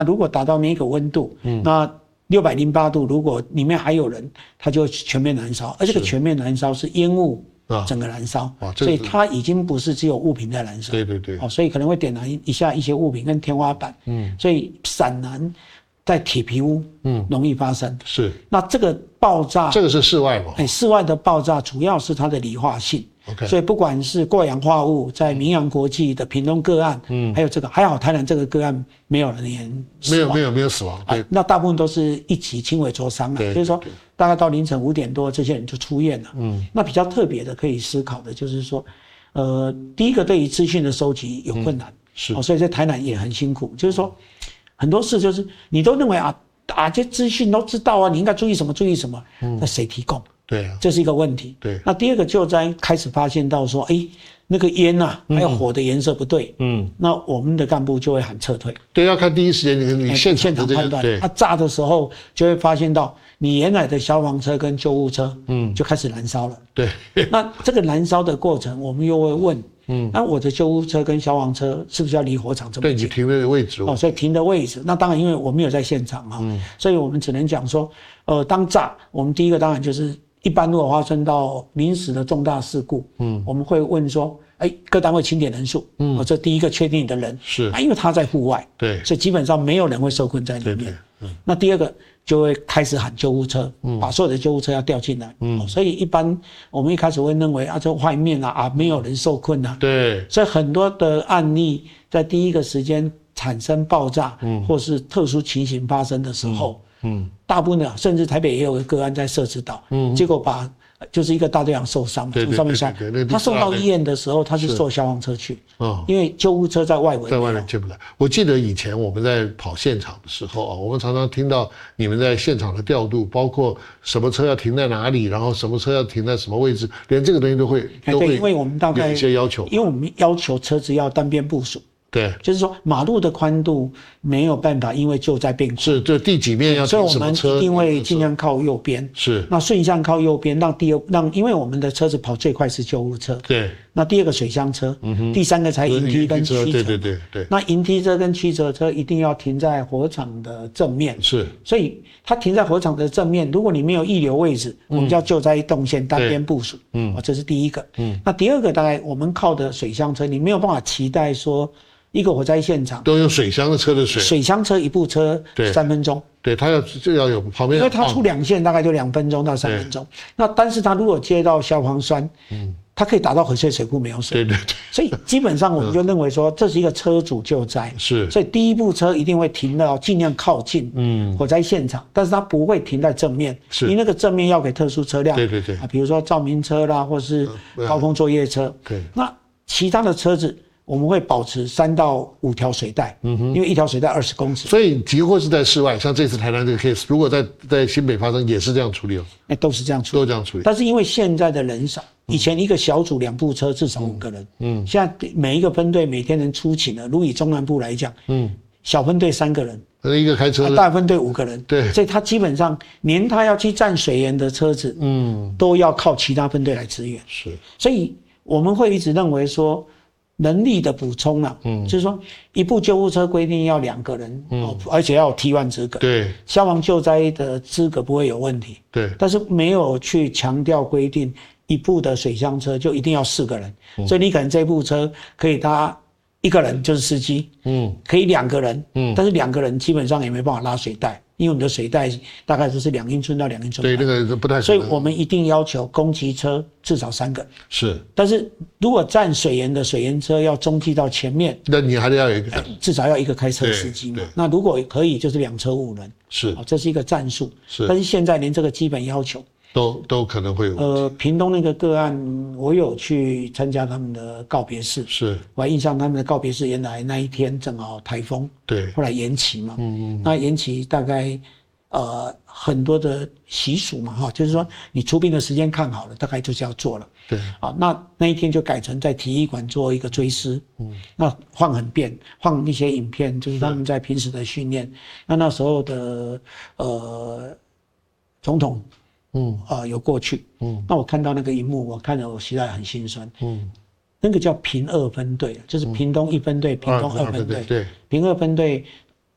如果达到那个温度，那608度，如果里面还有人，它就全面燃烧，而这个全面燃烧是烟雾整个燃烧，所以它已经不是只有物品在燃烧。 对， 所以可能会点燃一下一些物品跟天花板，所以闪燃在铁皮屋，容易发生。 是， 那这个爆炸， 这个是室外嘛？ 室外的爆炸主要是它的理化性。所以不管是过氧化物，在明阳国际的屏东个案，还有这个还好，台南这个个案没有人死亡， 没有死亡，对， 那大部分都是一级轻微灼伤了，就是说大概到凌晨5点多，这些人就出院了。那比较特别的可以思考的就是说，第一个对于资讯的收集有困难，是，所以在台南也很辛苦，就是说很多事就是你都认为这资讯都知道啊，你应该注意什么，那谁提供？ 对啊， 这是一个问题。 对， 那第二个救灾开始发现到说，那个烟还有火的颜色不对，那我们的干部就会喊撤退。 对，要看第一时间你现场判断。他炸的时候就会发现到你原来的消防车跟救护车，就开始燃烧了。 对， 那这个燃烧的过程，我们又会问，那我的救护车跟消防车是不是要离火场这么近？ 对，你停的位置所以停的位置，那当然因为我没有在现场所以我们只能讲说，当炸，我们第一个当然就是。一般如果发生到临时的重大事故，我们会问说，各单位清点人数，这第一个确定你的人是， 因为他在户外， 对， 所以基本上没有人会受困在里面。那第二个就会开始喊救护车，把所有的救护车要调进来。所以一般我们一开始会认为这外面没有人受困对， 所以很多的案例在第一个时间产生爆炸，或是特殊情形发生的时候。大部分的甚至台北也有个个案在社子岛，结果就是一个大队长受伤，从上面摔，他送到医院的时候，他是坐消防车去，因为救护车在外围进不来。我记得以前我们在跑现场的时候我们常常听到你们在现场的调度，包括什么车要停在哪里，然后什么车要停在什么位置，连这个东西都会因为我们大概有一些要求， 因为我们要求车子要单边部署。 对， 就是说马路的宽度没有办法，因为救灾变宽， 是第几面要停什么车， 所以我们一定会尽量靠右边， 是那顺向靠右边，因为我们的车子跑最快是救护车， 对， 那第二个水箱车，第三个才迎梯跟驱车， 对，那迎梯车跟驱车车一定要停在火场的正面， 是， 所以它停在火场的正面，如果你没有溢流位置，我们叫救灾动线单边部署，这是第一个，那第二个大概我们靠的水箱车，你没有办法期待说。一个火灾现场都用水箱的车的水箱车一部车3分钟， 对，它就要有旁边， 因为它出2线大概就2分钟到3分钟。那但是它如果接到消防栓，它可以打到翡翠水库没有水， 对， 所以基本上我们就认为说这是一个车主救灾， 是， 所以第一部车一定会停到尽量靠近火灾现场，但是它不会停在正面，因为那个正面要给特殊车辆， 对， 比如说照明车啦，或是高空作业车， 对， 那其他的车子。我们会保持3到5条水带，因为一条水带20公尺， 所以急祸是在室外，像这次台南这个 case， 如果在新北发生，也是这样处理都是这样处理， 都这样处理。 但是因为现在的人少，以前一个小组2部车至少5个人，现在每一个分队每天能出勤的，如以中南部来讲，小分队3个人， 一个开车， 大分队5个人， 对， 所以他基本上连他要去站水源的车子，都要靠其他分队来支援， 是， 所以我们会一直认为说。能力的补充就是说一部救护车规定要2个人，而且要有T1资格， 对， 消防救灾的资格不会有问题， 对， 但是没有去强调规定一部的水箱车就一定要4个人，所以你可能这部车可以搭1个人就是司机，可以2个人，但是2个人基本上也没办法拉水带。因为我们的水带大概就是2英寸到2英寸， 对，那个不太可能， 所以我们一定要求攻击车至少3个。 是， 但是如果站水源的水源车要中继到前面， 那你还得要有一个， 至少要1个开车司机嘛。那如果可以，就是2车5人， 是， 这是一个战术。 是， 但是现在连这个基本要求都可能会有。 屏东那个个案，我有去参加他们的告别式， 是， 我还印象他们的告别式原来那一天正好台风， 对， 后来延期嘛，那延期大概很多的习俗嘛，就是说你出殡的时间看好了，大概就是要做了， 对， 那一天就改成在体育馆做一个追思，那放很变，放一些影片，就是他们在平时的训练，那时候的总统。有过去，那我看到那个荧幕，我看了我实在很心酸，那个叫屏2分队，就是屏东1分队，屏东2分队， 对， 屏2分队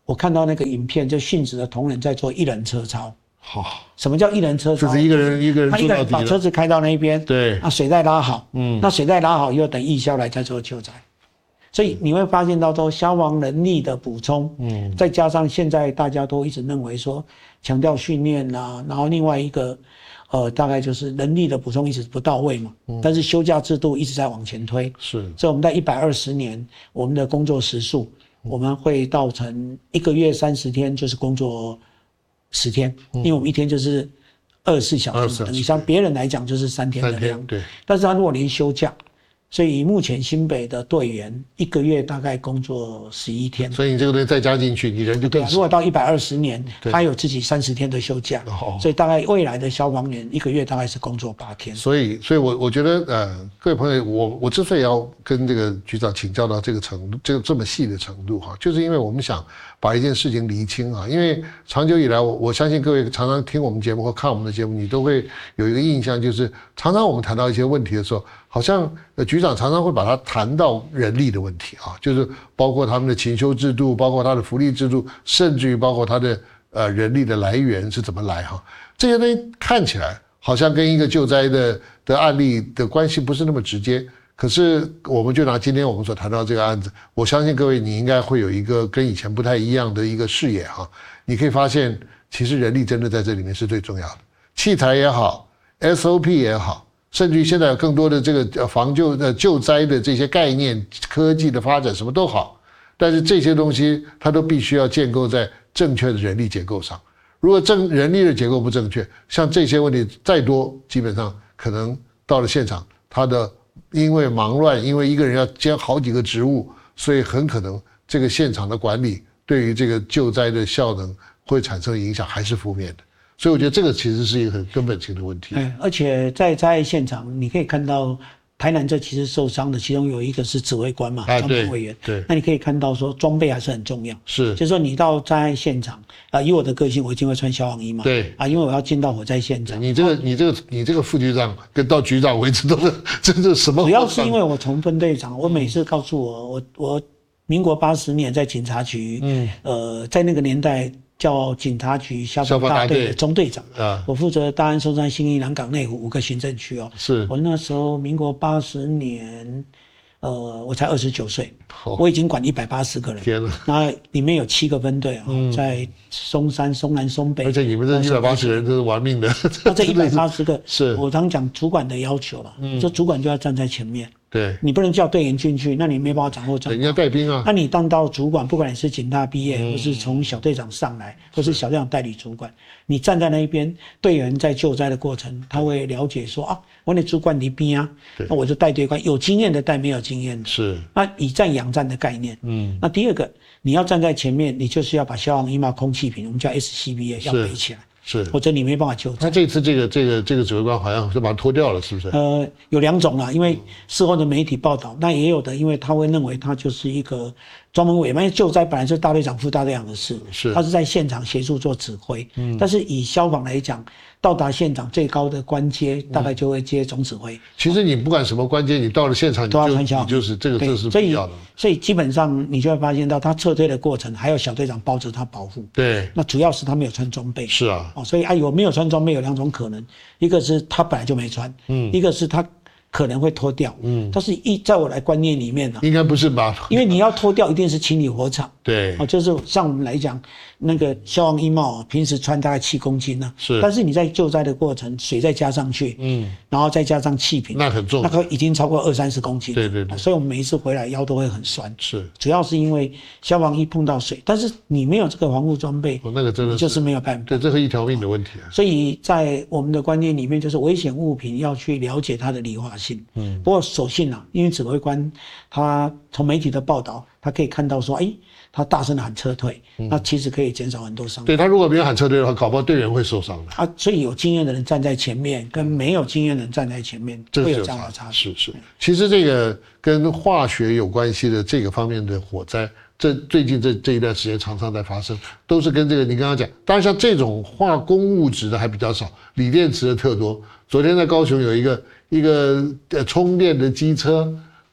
我看到那个影片，就殉职的同仁在做一人车操。 好， 什么叫一人车操？ 就是一个人他一个人把车子开到那边， 对， 水带拉好，那水带拉好以后，等义消来再做救灾。所以你会发现到说消防人力的补充，再加上现在大家都一直认为说强调训练啦，然后另外一个大概就是人力的补充一直不到位嘛，但是休假制度一直在往前推， 是， 所以我们在120年我们的工作时数，我们会到成1个月30天就是工作10天，因为我们一天就是24小时，等于像别人来讲就是3天的量， 对， 但是他如果连休假。所以目前新北的队员1个月大概工作11天， 所以你这个东西再加进去，你人就更少。 如果到120年，他有自己30天的休假，所以大概未来的消防员1个月大概是工作8天。 所以我觉得各位朋友，我之所以要跟这个局长请教到这个程度，这么细的程度哈，就是因为我们想把一件事情厘清啊。因为长久以来，我相信各位常常听我们节目或看我们的节目，你都会有一个印象，就是常常我们谈到一些问题的时候，好像局长常常会把它谈到人力的问题啊，就是包括他们的勤休制度，包括他的福利制度，甚至于包括他的人力的来源是怎么来哈。这些东西看起来好像跟一个救灾的案例的关系不是那么直接，可是我们就拿今天我们所谈到这个案子，我相信各位你应该会有一个跟以前不太一样的一个视野哈。你可以发现，其实人力真的在这里面是最重要的，器材也好 ，SOP 也好。甚至于现在有更多的这个救灾的这些概念、科技的发展什么都好，但是这些东西它都必须要建构在正确的人力结构上。如果人力的结构不正确，像这些问题再多，基本上可能到了现场，因为忙乱，因为一个人要兼好几个职务，所以很可能这个现场的管理对于这个救灾的效能会产生影响，还是负面的。所以我觉得这个其实是一个很根本性的问题。 而且在灾害现场，你可以看到台南这其实受伤的，其中有一个是指挥官嘛，专门委员。 对。 那你可以看到说装备还是很重要。 是。 就是说你到灾害现场以我的个性，我一定会穿消防衣嘛。 对。 因为我要进到火灾现场。 你这个副局长跟到局长为止都是真的什么？ 主要是因为我从分队长，我每次告诉我民国80年在警察局，在那个年代。叫警察局消防大队的中队长我负责大安、松山、信义、南港、内湖5个行政区是我那时候民国80年，我才29岁，我已经管180个人。 天哪！ 那里面有7个分队在松山、松南、松北。 而且你们这180个人都是玩命的。 那这180个是我常讲主管的要求了，就主管就要站在前面。 对， 你不能叫队员进去，那你没办法掌握状况。 人家带兵啊。 那你当到主管，不管你是警大毕业，或是从小队长上来，或是小队长代理主管，你站在那一边，队员在救灾的过程，他会了解说我的主管离边啊，那我就带队官，有经验的带没有经验的。 是。 那以战养战的概念。那第二个，你要站在前面，你就是要把消防衣帽、空气瓶，我们叫 SCBA 要背起来。 是， 否则你没办法救灾。 他这次这个指挥官好像是把它脱掉了，是不是？ 有2种啦，因为事后的媒体报道，那也有的，因为他会认为他就是一个专门委员，因为救灾本来是大队长、副大队长的事，他是在现场协助做指挥。但是以消防来讲，到达现场最高的官阶大概就会接总指挥。 其实你不管什么官阶，你到了现场都要穿消防衣， 就是这是必要的。 所以基本上你就会发现到他撤退的过程，还有小队长包着他保护。 对， 那主要是他没有穿装备。 是啊。 所以有没有穿装备有2种可能，一个是他本来就没穿，一个是他可能会脱掉，但是在我的观念里面呢， 应该不是吧？ 因为你要脱掉，一定是清理火场。 对， 就是像我们来讲，那个消防衣帽平时穿大概7公斤呢， 是， 但是你在救灾的过程，水再加上去，然后再加上气瓶， 那很重， 那个已经超过20-30公斤。 对， 所以我们每一次回来腰都会很酸。 是， 主要是因为消防衣碰到水，但是你没有这个防护装备， 那个真的就是没有办法。 对，这是一条命的问题啊。 所以在我们的观念里面，就是危险物品要去了解它的理化性。不过所幸因为指挥官他从媒体的报道，他可以看到说，他大声的喊撤退，那其实可以减少很多伤亡。 对，他如果没有喊撤退的话，搞不好队员会受伤的。 所以有经验的人站在前面，跟没有经验的人站在前面，会有这样的差距。 是。其实这个跟化学有关系的这个方面的火灾，最近这一段时间常常在发生，都是跟这个你刚刚讲，当然像这种化工物质的还比较少，锂电池的特多。昨天在高雄有一个充电的机车，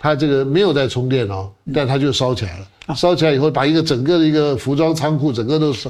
它这个没有在充电哦，但它就烧起来了。烧起来以后，把整个的一个服装仓库整个都